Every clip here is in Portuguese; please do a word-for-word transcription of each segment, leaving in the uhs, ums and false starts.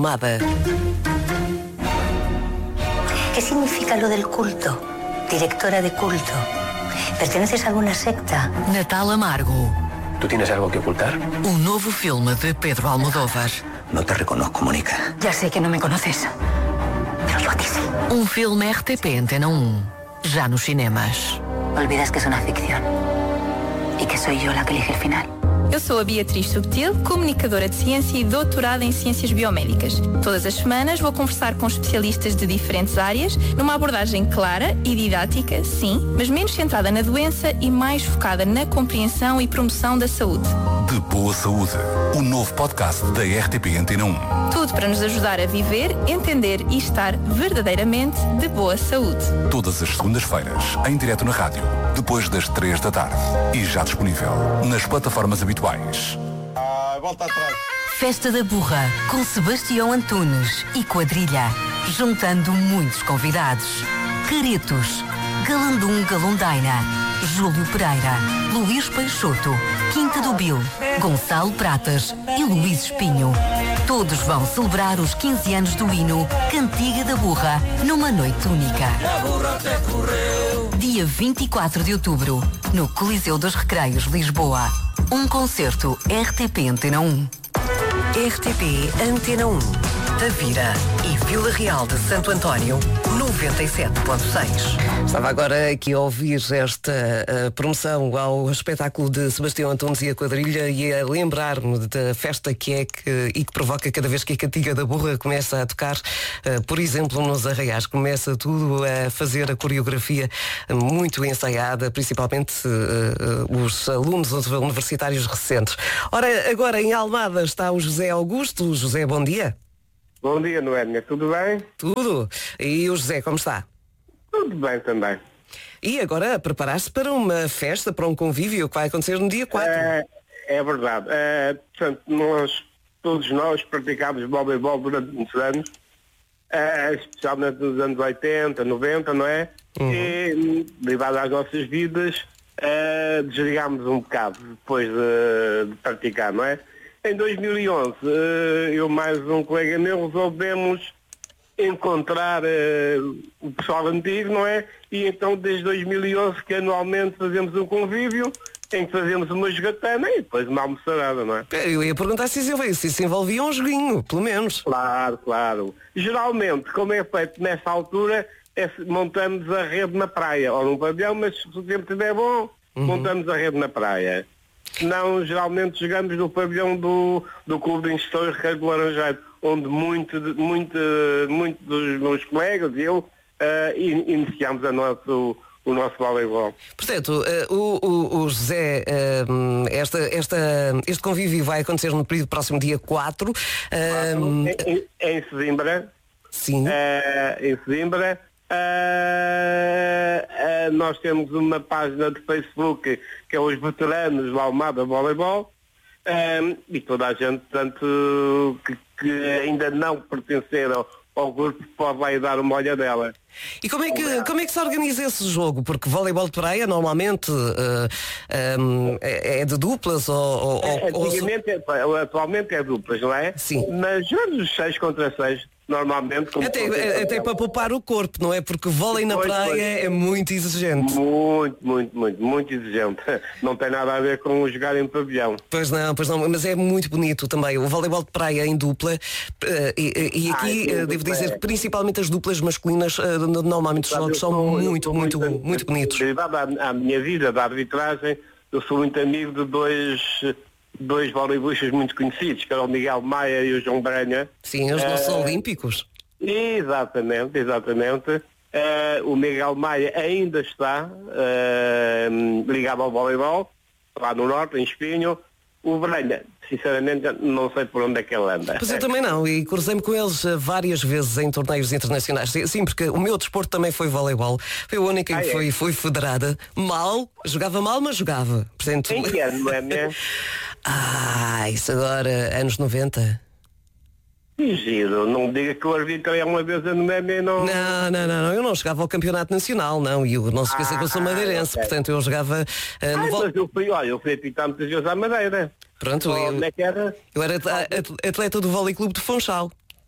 Amada. ¿Qué significa lo del culto? Directora de culto. ¿Perteneces a alguna secta? Natal Amargo. ¿Tú tienes algo que ocultar? Um novo filme de Pedro Almodóvar. No te reconozco, Mónica. Ya sé que no me conoces, pero yo a ti sí. Um filme R T P Antena um. Já nos cinemas. Olvidas que es una ficción y que soy yo la que elige el final. Eu sou a Beatriz Subtil, comunicadora de ciência e doutorada em ciências biomédicas. Todas as semanas vou conversar com especialistas de diferentes áreas, numa abordagem clara e didática, sim, mas menos centrada na doença e mais focada na compreensão e promoção da saúde. De Boa Saúde, o novo podcast da R T P Antena um. Tudo para nos ajudar a viver, entender e estar verdadeiramente de boa saúde. Todas as segundas-feiras, em direto na rádio, depois das três da tarde. E já disponível nas plataformas habituais. Ah, volta atrás. Festa da Burra, com Sebastião Antunes e quadrilha, juntando muitos convidados. Caretos, Galandum Galundaina, Júlio Pereira, Luís Peixoto, Quinta do Bil, Gonçalo Pratas e Luís Espinho. Todos vão celebrar os quinze anos do hino Cantiga da Burra numa noite única. Dia vinte e quatro de outubro, no Coliseu dos Recreios, Lisboa. Um concerto R T P Antena um. R T P Antena um. Tavira e Vila Real de Santo António, noventa e sete ponto seis. Estava agora aqui a ouvir esta uh, promoção ao espetáculo de Sebastião Antunes e a quadrilha e a lembrar-me da festa que é que, e que provoca cada vez que a Cantiga da Burra começa a tocar, uh, por exemplo, nos Arraiais. Começa tudo a fazer a coreografia muito ensaiada, principalmente uh, uh, os alunos universitários recentes. Ora, agora em Almada está o José Augusto. José, bom dia. Bom dia, Noémia. Tudo bem? Tudo. E o José, como está? Tudo bem também. E agora preparar-se para uma festa, para um convívio que vai acontecer no dia quatro. É, é verdade. É, portanto, nós, todos nós praticámos voleibol durante muitos anos, é, especialmente nos anos oitenta, noventa, não é? Uhum. E, derivado às nossas vidas, é, desligámos um bocado depois de, de praticar, não é? Em dois mil e onze, eu mais um colega meu resolvemos encontrar uh, o pessoal antigo, não é? E então desde dois mil e onze que anualmente fazemos um convívio em que fazemos uma jogatana e depois uma almoçarada, não é? Eu ia perguntar se isso, se isso envolvia um joguinho, pelo menos. Claro, claro. Geralmente, como é feito nessa altura, é, montamos a rede na praia, ou num pavilhão, mas se o tempo estiver bom, uhum. montamos a rede na praia. Não, geralmente jogamos no pavilhão do, do Clube de Instruções Reis do Laranjeiro, onde muito, muito, muito dos meus colegas e eu uh, iniciamos a nosso, o nosso voleibol. Portanto, uh, o, o, o José, uh, esta, esta, este convívio vai acontecer no período próximo dia quatro. Uh, em, em Sesimbra. Sim. Uh, em Sesimbra. Uh, uh, nós temos uma página de Facebook que é os veteranos da Almada Voleibol uh, e toda a gente, tanto que, que ainda não pertenceram ao grupo, pode lá ir dar uma olha dela. E como é, que, como é que se organiza esse jogo? Porque voleibol de praia normalmente uh, um, é de duplas ou... ou, ou Antigamente, ou... É, atualmente é duplas, não é? Sim. Mas jogamos seis contra seis, normalmente. Como até, até, até para poupar o corpo, não é? Porque vôlei na praia pois. é muito exigente. Muito, muito, muito, muito exigente. Não tem nada a ver com jogar em pavilhão. Pois não, pois não, mas é muito bonito também. O voleibol de praia em dupla, uh, e, e aqui ah, sim, uh, devo dizer que principalmente as duplas masculinas, uh, normalmente os jogos são muito, muito, muito, muito bonitos. Derivado à, à minha vida da arbitragem, eu sou muito amigo de dois... dois voleibolistas muito conhecidos, que eram o Miguel Maia e o João Branha. Sim, os nossos uh, olímpicos. Exatamente, exatamente. Uh, o Miguel Maia ainda está uh, ligado ao voleibol, lá no Norte, em Espinho. O Branha, sinceramente, não sei por onde é que ele anda. Pois eu também não, e cruzei-me com eles várias vezes em torneios internacionais. Sim, porque o meu desporto também foi voleibol. Foi a única ah, que foi, é? foi federada. Mal, jogava mal, mas jogava. Portanto... Em que ano, não é mesmo? Ah, isso agora, anos noventa. Que giro, não diga que o árbitro é uma vez a no meme, não... Não, não, não, eu não jogava ao campeonato nacional, não, e eu não se esqueça ah, que eu sou madeirense, okay. Portanto eu jogava... Uh, no ah, vol... mas eu fui, olha, eu fui apitar muitas vezes à Madeira. Pronto, oh, eu, como é que era? Eu era atleta do Vôlei Clube de Funchal.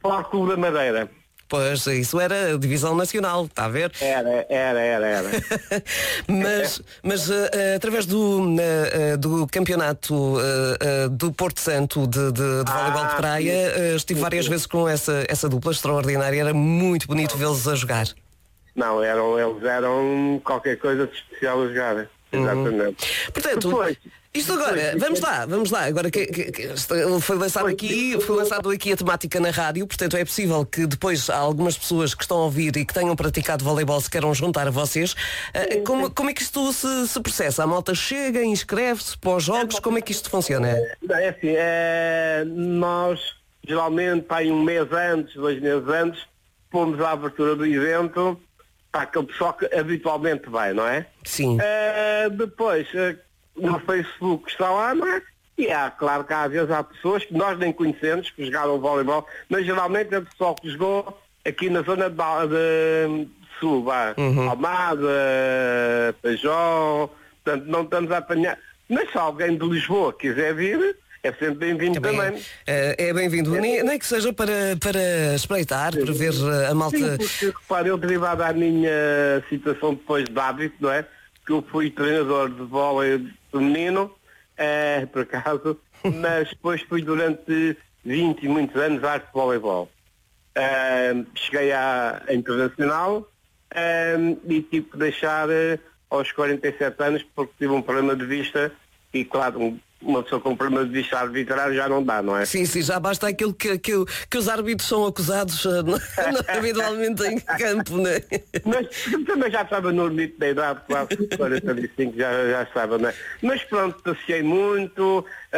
Futebol Clube da Madeira. Pois, isso era a divisão nacional, está a ver? Era, era, era, era. mas mas uh, uh, através do, uh, uh, do campeonato uh, uh, do Porto Santo de, de, de Ah, voleibol de praia, uh, estive sim, várias sim. vezes com essa, essa dupla extraordinária, era muito bonito vê-los a jogar. Não, eram, eles eram qualquer coisa de especial a jogar. Exatamente. Portanto, Depois, isto agora, depois, vamos lá, vamos lá. Agora que, que, que foi lançado aqui, foi lançado aqui a temática na rádio, portanto é possível que depois há algumas pessoas que estão a ouvir e que tenham praticado voleibol se queiram juntar a vocês. Uh, como, como é que isto se, se processa? A malta chega, inscreve-se para os jogos, como é que isto funciona? É assim, é, nós geralmente há um mês antes, dois meses antes, pomos a abertura do evento para aquele pessoal que habitualmente vai, não é? Sim. É, depois, é, no Facebook está lá, não é? E há, claro que às vezes há pessoas que nós nem conhecemos, que jogaram voleibol, mas geralmente é o pessoal que jogou aqui na zona de, de Sul, vá, Uhum. Almada, Pajó, portanto não estamos a apanhar. Mas se alguém de Lisboa quiser vir, é sempre bem-vindo Também também. é, é bem-vindo, nem, nem que seja para, para espreitar, para ver uh, a malta. Sim, porque, repare, eu derivado à minha situação depois de hábito, não é? Que eu fui treinador de vôlei feminino, é, por acaso, mas depois fui durante vinte e muitos anos arte de voleibol. É, cheguei à, à internacional é, e tive que deixar é, aos quarenta e sete anos porque tive um problema de vista e, claro, um, uma pessoa com problema de vista arbitrário já não dá, não é? Sim, sim, já basta aquilo que, que, que os árbitros são acusados uh, habitualmente em campo, não é? Mas também já estava no limite da idade, quase quarenta e cinco já, já estava, não é? Mas pronto, passeei muito,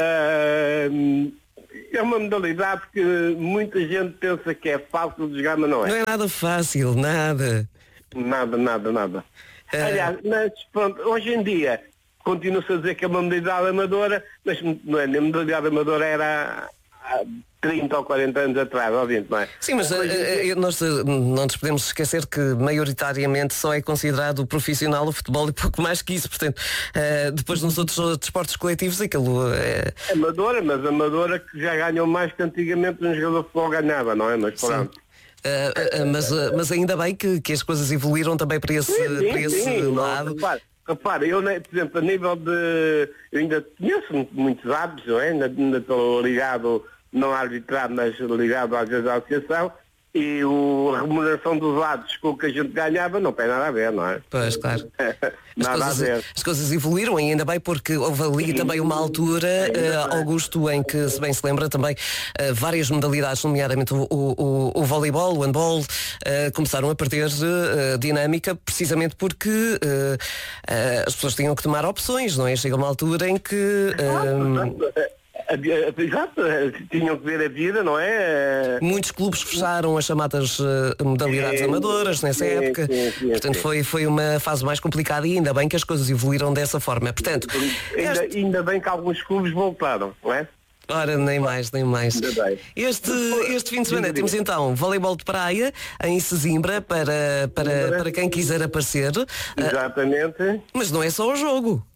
uh, é uma modalidade que muita gente pensa que é fácil de jogar, mas não é. Não é nada fácil, nada. Nada, nada, nada. Uh... Aliás, mas pronto, hoje em dia continua-se a dizer que é uma modalidade amadora, mas não é, a modalidade amadora era há trinta ou quarenta anos atrás, obviamente, não é? Sim, mas uh, uh, nós uh, não nos podemos esquecer que maioritariamente só é considerado profissional o futebol e pouco mais que isso, portanto, uh, depois nos outros desportos coletivos aquilo é... Uh... Amadora, mas amadora que já ganhou mais que antigamente um jogador de futebol ganhava, não é? Mas pronto. Uh, uh, mas, uh, mas ainda bem que, que as coisas evoluíram também para esse, sim, sim, para esse sim, lado. Não, repare, repare, eu, por exemplo, a nível de... Eu ainda conheço muitos hábitos, não é? ainda, ainda estou ligado, não a arbitrar, mas ligado às vezes à associação, e o, a remuneração dos lados com o que a gente ganhava não tem nada a ver, não é? Pois, claro. As nada coisas, a ver. as coisas evoluíram e ainda bem porque houve ali Sim, também uma altura, uh, Augusto, em que, se bem se lembra, também uh, várias modalidades, nomeadamente o, o, o, o voleibol, o handball, uh, começaram a perder uh, dinâmica precisamente porque uh, uh, as pessoas tinham que tomar opções, não é? Chega uma altura em que... Uh, Exato, tinham que ver a vida, não é? Muitos clubes fecharam as chamadas uh, modalidades sim, amadoras nessa sim, época. Sim, sim, Portanto, sim. Foi, foi uma fase mais complicada e ainda bem que as coisas evoluíram dessa forma. Portanto, ainda, este... ainda bem que alguns clubes voltaram, não é? Ora, nem mais, nem mais. Este, este fim de semana temos então voleibol de praia em Sesimbra para, para, para quem quiser aparecer. Exatamente. Uh, mas não é só o jogo.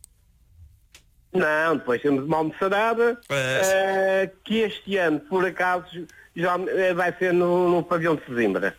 Não, depois temos uma almoçarada é. uh, que este ano, por acaso, já vai ser no, no pavilhão de Sesimbra.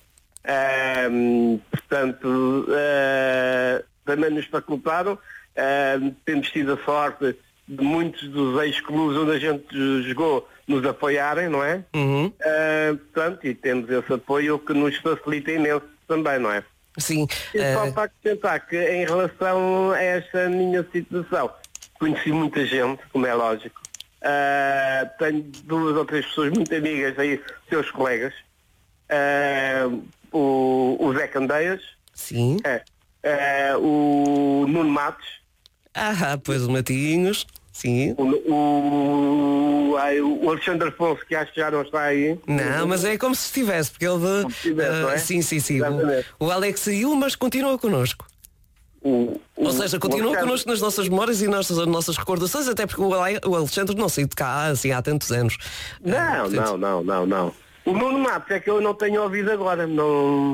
Uh, portanto, uh, também nos facultaram. Uh, temos tido a sorte de muitos dos ex-clubes onde a gente jogou nos apoiarem, não é? Uhum. Uh, portanto, e temos esse apoio que nos facilita imenso também, não é? Sim. E só uh... para acrescentar que em relação a esta minha situação, conheci muita gente, como é lógico. Uh, tenho duas ou três pessoas muito amigas aí, seus colegas. Uh, o, o Zé Candeias. Sim. Uh, uh, o Nuno Matos. Ah, pois o Matinhos. Sim. O, o, o Alexandre Afonso, que acho que já não está aí. Não, mas é como se estivesse, porque ele... De, se estivesse, uh, é? Sim, sim, sim. O, o Alex saiu, mas continua connosco. O, o, Ou seja, continua connosco nas nossas memórias e nas nossas, nossas recordações, até porque o, Ale, o Alexandre não saiu de cá assim há tantos anos. Não, ah, portanto... não, não, não, não. O Nuno Matos é que eu não tenho ouvido agora, não...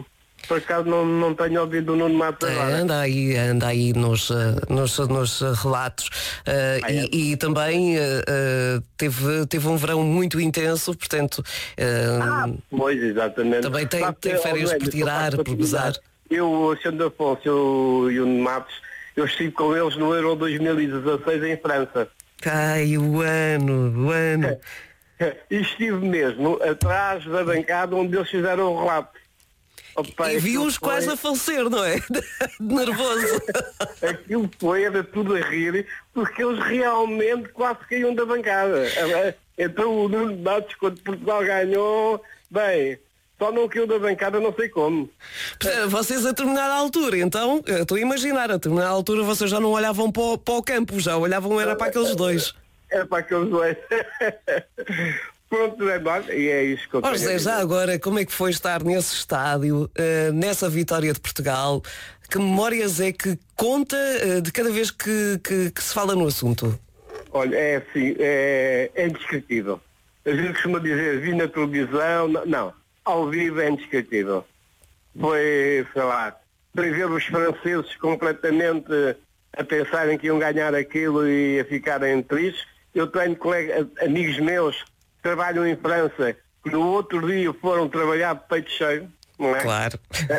Por acaso não, não tenho ouvido o Nuno Matos agora. É, anda aí, anda aí nos, nos, nos relatos. Uh, ah, é? e, e também uh, uh, teve, teve um verão muito intenso, portanto. Uh, ah, pois, exatamente. Também tem, tem férias por tirar, por gozar. Eu, o Alexandre Afonso eu, e o Nuno Matos, eu estive com eles no Euro dois mil e dezasseis em França. Ai, o ano, o ano. E estive mesmo atrás da bancada onde eles fizeram o relato. Opa, e viu-os foi... quase a falecer, não é? Nervoso. Aquilo foi, era tudo a rir, porque eles realmente quase caíam da bancada. Então o Nuno Matos, quando Portugal ganhou, bem, só não caiu da bancada, não sei como. Vocês a determinada altura, então, eu estou a imaginar, a determinada altura vocês já não olhavam para o, para o campo, já olhavam era para aqueles dois. Era para aqueles dois. Pronto, é bom, e é isso que eu tenho. Oh, José, já agora, como é que foi estar nesse estádio, uh, nessa vitória de Portugal? Que memórias é que conta uh, de cada vez que, que, que se fala no assunto? Olha, é assim, é, é indescritível. A gente costuma dizer, vi na televisão, não, não, ao vivo é indescritível. Foi, sei lá, para ver os franceses completamente a pensarem que iam ganhar aquilo e a ficarem tristes. Eu tenho colegas, amigos meus, trabalham em França, que no outro dia foram trabalhar de peito cheio, não é? Claro.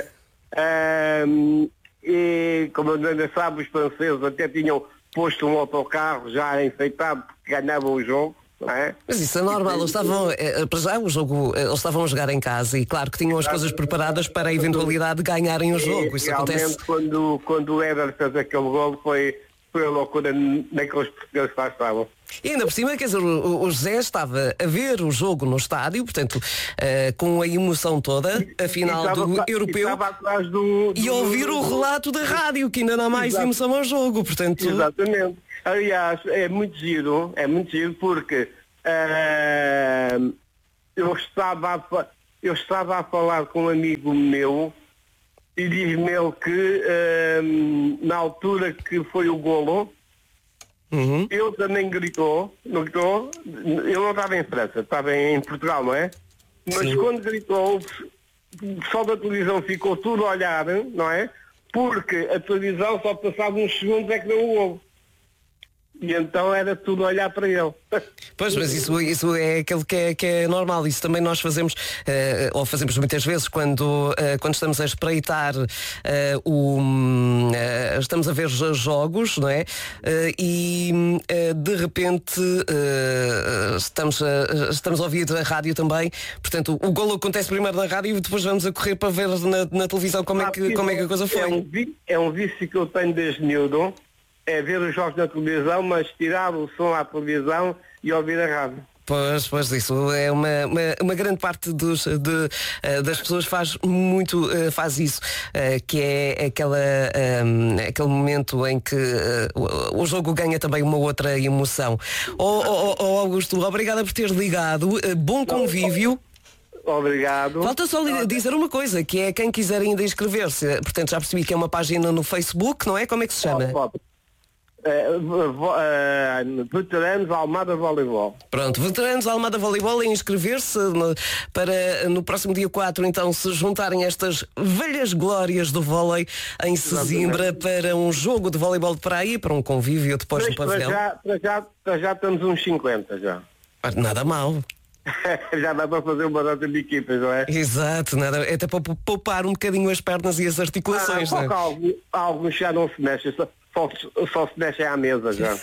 Um, e, como ainda sabe, os franceses até tinham posto um autocarro já enfeitado porque ganhavam o jogo, não é? Mas isso é normal, eles estavam, para já o jogo, eles estavam a jogar em casa e claro que tinham as coisas preparadas para a eventualidade de ganharem o jogo. Isso realmente, acontece. quando, quando o Éder fez aquele gol foi... foi a loucura naqueles portugueses que lá estavam. E ainda por cima, quer dizer, o, o José estava a ver o jogo no estádio, portanto, uh, com a emoção toda, a final estava, do europeu, e, do, do, e ouvir o relato da rádio, que ainda dá mais Exato. emoção ao jogo, portanto... Exatamente. Aliás, é muito giro, é muito giro porque uh, eu, estava a, eu estava a falar com um amigo meu e diz-me ele que uh, na altura que foi o golo, uhum. ele também gritou, não gritou, eu não estava em França, estava em Portugal, não é? Mas Sim. quando gritou, o pessoal da televisão ficou tudo a olhar, não é? Porque a televisão só passava uns segundos é que deu o golo. E então era tudo olhar para ele. Pois, mas isso, isso é aquilo que é, que é normal. Isso também nós fazemos, uh, ou fazemos muitas vezes, quando, uh, quando estamos a espreitar, uh, o, uh, estamos a ver jogos, não é? Uh, e uh, de repente uh, estamos, a, estamos a ouvir a rádio também. Portanto, o golo acontece primeiro na rádio e depois vamos a correr para ver na, na televisão como é, que, como é que a coisa foi. É um, é um vício que eu tenho desde miúdo. É ver os jogos na televisão, mas tirar o som à televisão e ouvir a rádio. Pois, pois isso é uma, uma, uma grande parte dos, de, uh, das pessoas faz muito, uh, faz isso, uh, que é aquela, um, aquele momento em que uh, o jogo ganha também uma outra emoção. Oh, oh, oh Augusto, obrigada por teres ligado, uh, bom convívio. Obrigado. Falta só dizer uma coisa, que é quem quiser ainda inscrever-se, portanto já percebi que é uma página no Facebook, não é? Como é que se chama? Oh, oh. Uh, uh, Veteranos Almada Voleibol. Pronto, Veteranos Almada Voleibol é inscrever-se no, para no próximo dia quatro, então se juntarem estas velhas glórias do vôlei em Sesimbra para um jogo de voleibol de praia, para um convívio depois do pavilhão. Para já, para, já, para já estamos uns cinquenta já. Nada mal. Já dá para fazer uma data de equipas, não é? Exato, nada, é até para poupar um bocadinho as pernas e as articulações. Ah, não é? Alguns, alguns já não se mexem, só, só, só se mexem à mesa já.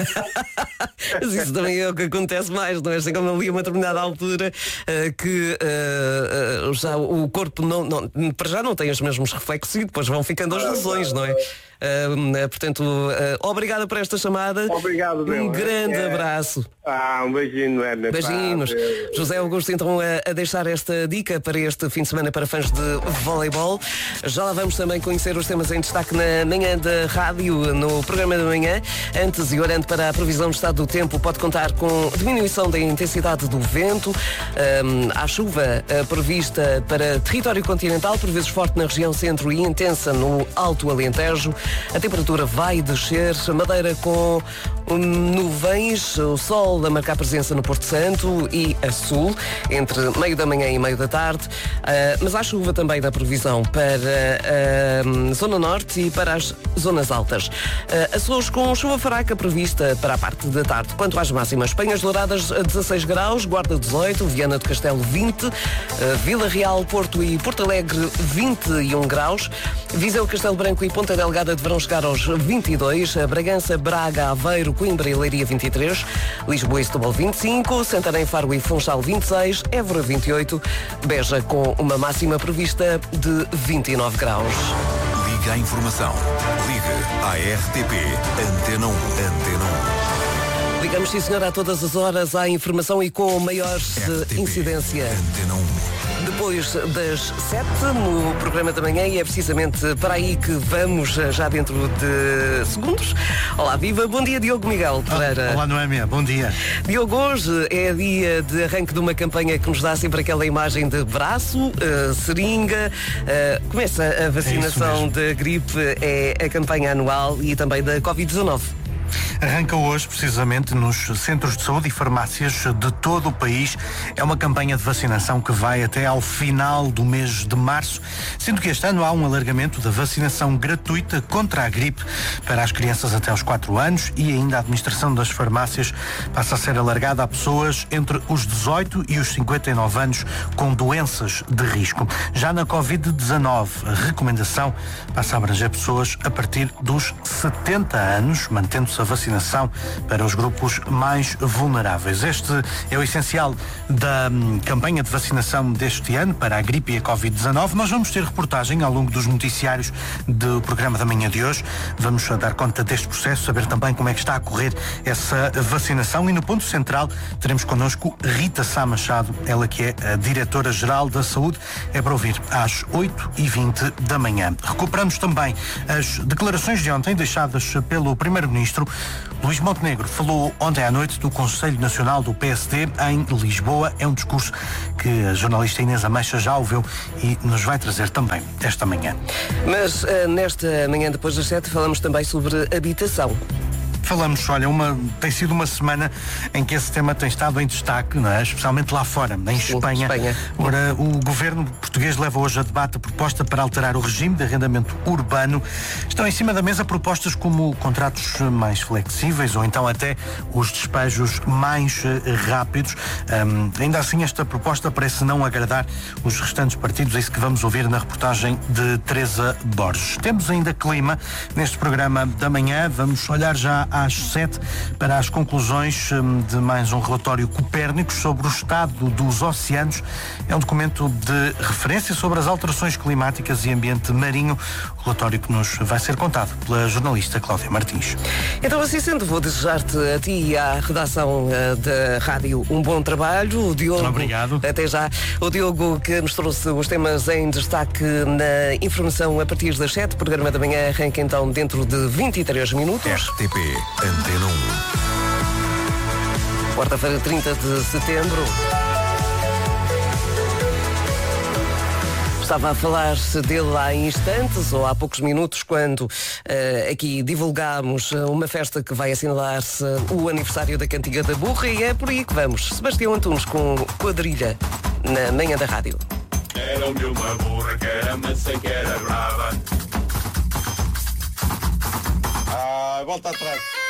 Mas isso também é o que acontece mais, não é? Chega ali a uma determinada altura uh, que uh, uh, já o corpo não, não, para já não tem os mesmos reflexos e depois vão ficando as lesões, não é? Uh, portanto, uh, obrigada por esta chamada. Obrigado, meu. Um grande é. abraço. Ah, um beijinho, é, Beijinhos. Pá, José Augusto, então, a, a deixar esta dica para este fim de semana para fãs de voleibol. Já lá vamos também conhecer os temas em destaque na manhã da rádio, no programa da manhã. Antes, e olhando para a previsão do estado do tempo, pode contar com diminuição da intensidade do vento. Um, há chuva uh, prevista para território continental, por vezes forte na região centro e intensa no Alto Alentejo. A temperatura vai descer, Madeira com nuvens, o sol a marcar presença no Porto Santo e a sul, entre meio da manhã e meio da tarde, uh, mas há chuva também na previsão para a uh, zona norte e para as zonas altas. Uh, Açores com chuva fraca prevista para a parte da tarde. Quanto às máximas, Penhas Douradas a dezasseis graus, Guarda dezoito, Viana do Castelo vinte, uh, Vila Real, Porto e Porto Alegre vinte e um graus, Viseu, Castelo Branco e Ponta Delgada deverão chegar aos vinte e dois, Bragança, Braga, Aveiro, Coimbra e Leiria vinte e três, Lisboa e Setúbal vinte e cinco, Santarém, Faro e Funchal vinte e seis, Évora vinte e oito, Beja com uma máxima prevista de vinte e nove graus. Liga à informação. Liga à R T P Antena um. Antena um. Ligamos, sim senhora, a todas as horas à informação e com maior R T P incidência. Antena um. Depois das sete, no programa da manhã, e é precisamente para aí que vamos já dentro de segundos. Olá, viva, bom dia, Diogo Miguel Pereira. Olá, Noémia, bom dia. Diogo, hoje é dia de arranque de uma campanha que nos dá sempre aquela imagem de braço, uh, seringa, uh, começa a vacinação da gripe, é a campanha anual e também da covid dezanove. Arranca hoje, precisamente, nos centros de saúde e farmácias de todo o país. É uma campanha de vacinação que vai até ao final do mês de março, sendo que este ano há um alargamento da vacinação gratuita contra a gripe para as crianças até aos quatro anos e ainda a administração das farmácias passa a ser alargada a pessoas entre os dezoito e os cinquenta e nove anos com doenças de risco. Já na covid dezanove, a recomendação passa a abranger pessoas a partir dos setenta anos, mantendo-se a vacinação para os grupos mais vulneráveis. Este é o essencial da hum, campanha de vacinação deste ano para a gripe e a covid dezanove. Nós vamos ter reportagem ao longo dos noticiários do programa da manhã de hoje. Vamos dar conta deste processo, saber também como é que está a correr essa vacinação e no ponto central teremos connosco Rita Sá Machado, ela que é a Diretora-Geral da Saúde. É para ouvir às oito e vinte da manhã. Recuperamos também as declarações de ontem deixadas pelo Primeiro-Ministro. Luís Montenegro falou ontem à noite do Conselho Nacional do P S D em Lisboa. É um discurso que a jornalista Inês Ameixa já ouviu e nos vai trazer também esta manhã. Mas uh, nesta manhã depois das sete falamos também sobre habitação. Falamos, olha, uma, tem sido uma semana em que esse tema tem estado em destaque, não é? Especialmente lá fora, em Sim, Espanha. Espanha. Ora, o governo português leva hoje a debate a proposta para alterar o regime de arrendamento urbano. Estão em cima da mesa propostas como contratos mais flexíveis ou então até os despejos mais uh, rápidos. Um, ainda assim, esta proposta parece não agradar os restantes partidos. É isso que vamos ouvir na reportagem de Teresa Borges. Temos ainda clima neste programa da manhã. Vamos olhar já às sete para as conclusões de mais um relatório Copérnicos sobre o estado dos oceanos. É um documento de referência sobre as alterações climáticas e ambiente marinho, relatório que nos vai ser contado pela jornalista Cláudia Martins. Então, assim sendo, vou desejar-te a ti e à redação uh, da rádio um bom trabalho. O Diogo, obrigado. Até já. O Diogo que nos trouxe os temas em destaque na informação a partir das sete. O programa da manhã arranca então dentro de vinte e três minutos. R T P Antena um. Quarta-feira, trinta de setembro. Estava a falar-se dele há instantes ou há poucos minutos quando uh, aqui divulgámos uma festa que vai assinalar-se o aniversário da Cantiga da Burra e é por aí que vamos. Sebastião Antunes com Quadrilha na manhã da rádio. Era-me uma burra que era mansa, que era brava. Ah, volta atrás.